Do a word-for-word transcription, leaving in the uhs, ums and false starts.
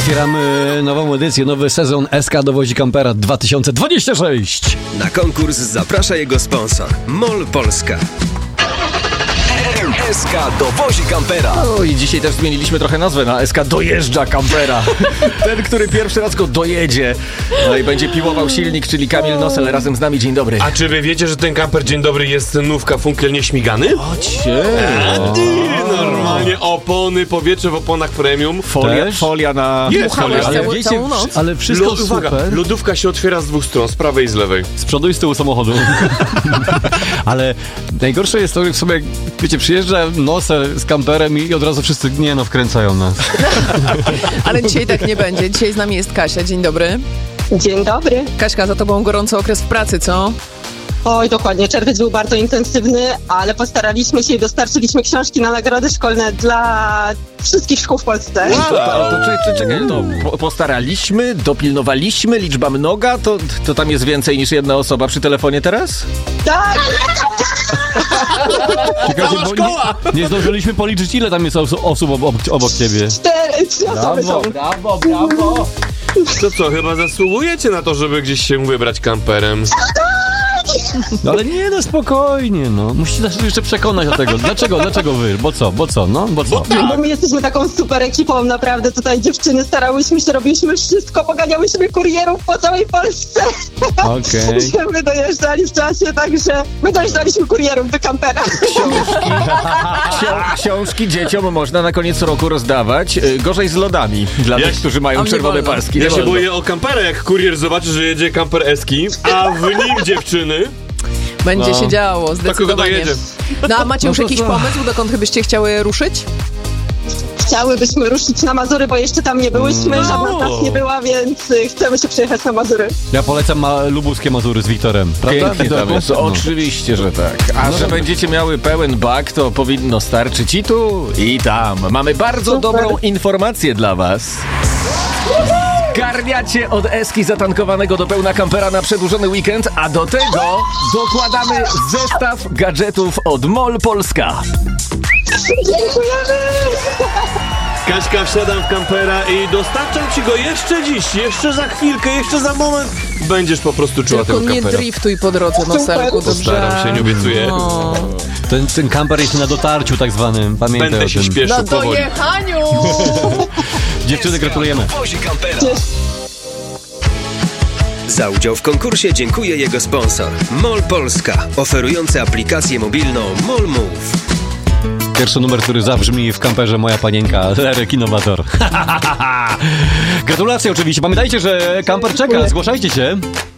Otwieramy nową edycję, nowy sezon S K dowozi kampera dwa tysiące dwudziesty szósty. Na konkurs zaprasza jego sponsor MOL Polska. S K dowozi kampera. No i dzisiaj też zmieniliśmy trochę nazwę na S K dojeżdża kampera. Ten, który pierwszy raz go dojedzie. No i będzie piłował silnik, czyli Kamil Nosel razem z nami. Dzień dobry. A czy wy wiecie, że ten kamper dzień dobry jest nówka funkiel nieśmigany? Ocie. A ty, normalnie opony, powietrze w oponach premium. Folia, Też? folia na... Jest folia. Ale Całą- wiecie, całą noc. ale wszystko Lod, uwaga, super. lodówka się otwiera z dwóch stron, z prawej i z lewej. Z przodu i z tyłu samochodu. Ale najgorsze jest to, że w sobie, wiecie, przyjeżdża Nosel z kamperem i od razu wszyscy, nie no, wkręcają nas. Ale dzisiaj tak nie będzie. Dzisiaj z nami jest Kasia. Dzień dobry. Dzień dobry. Kaśka, za tobą gorący okres w pracy, co? Oj, dokładnie. Czerwiec był bardzo intensywny, ale postaraliśmy się i dostarczyliśmy książki na nagrody szkolne dla wszystkich szkół w Polsce. Wow, to, to, to, czekaj, to po, postaraliśmy, dopilnowaliśmy, liczba mnoga, to, to tam jest więcej niż jedna osoba przy telefonie teraz? Tak! Ciekawe, bo nie, nie zdążyliśmy policzyć, ile tam jest osu- osób obok, obok ciebie. Cztery, trzy osoby są. brawo, brawo. To co, chyba zasługujecie na to, żeby gdzieś się wybrać kamperem? No ale nie, no spokojnie, no. Musicie nas jeszcze przekonać do tego. Dlaczego, dlaczego wy? Bo co, bo co, no, bo co? Bo my jesteśmy taką super ekipą, naprawdę. Tutaj dziewczyny starałyśmy się, robiliśmy wszystko, poganiałyśmy kurierów po całej Polsce. Okej. Żeby dojeżdżali w czasie, także my dojeżdżaliśmy kurierów do kampera. Ksio- książki dzieciom można na koniec roku rozdawać. Y, Gorzej z lodami dla Ja tych, się- którzy mają A nie czerwone wolno. paski. Ja Nie się wolno. boję o kampera, jak kurier zobaczy, że jedzie kamper Eski, a w nim dziewczyny. Będzie No. się działo, kogo zdecydowanie. dojedzie? No a macie już No to jakiś co? pomysł, dokąd byście chciały ruszyć? Chciałybyśmy ruszyć na Mazury, bo jeszcze tam nie byłyśmy, żadna z nas nie była, więc y, chcemy się przejechać na Mazury. Ja polecam ma- lubuskie Mazury z Wiktorem. Prawda? Pięknie tam jest. No. Oczywiście, że tak. A że będziecie miały pełen bak, to powinno starczyć i tu, i tam. Mamy bardzo Super. dobrą informację dla was. Zgarniacie od Eski zatankowanego do pełna kampera na przedłużony weekend, a do tego dokładamy zestaw gadżetów od MOL Polska. Dziękujemy! Kaśka, wsiadam w kampera i dostarczam ci go jeszcze dziś, jeszcze za chwilkę, jeszcze za moment. Będziesz po prostu czuła Tylko tego nie kampera. driftuj po drodze, no serku, dobrze? Postaram się, nie obiecuję. No. Ten, ten kamper jest na dotarciu tak zwanym. Pamiętaj Będę o się tym. śpieszył Na powoli. dojechaniu! Dziewczyny, gratulujemy. Dowozi kampera. Za udział w konkursie dziękuję jego sponsor MOL Polska, oferujący aplikację mobilną MOL Move. Pierwszy numer, który zabrzmi w kamperze Moja Panienka, Lerek Innowator. Gratulacje oczywiście. Pamiętajcie, że kamper czeka. Zgłaszajcie się.